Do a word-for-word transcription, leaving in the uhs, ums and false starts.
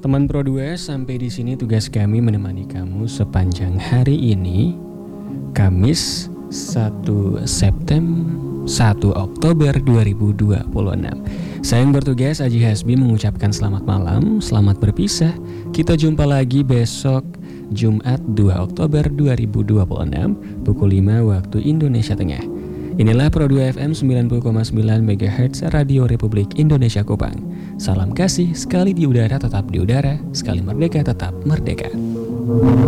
Teman Pro dua, sampai di sini tugas kami menemani kamu sepanjang hari ini, Kamis satu September satu Oktober dua ribu dua puluh enam. Saya yang bertugas Aji Hasbi mengucapkan selamat malam, selamat berpisah. Kita jumpa lagi besok Jumat dua Oktober dua ribu dua puluh enam pukul lima waktu Indonesia Tengah. Inilah Pro dua F M sembilan puluh koma sembilan megahertz Radio Republik Indonesia Kupang. Salam kasih, sekali di udara tetap di udara, sekali merdeka tetap merdeka.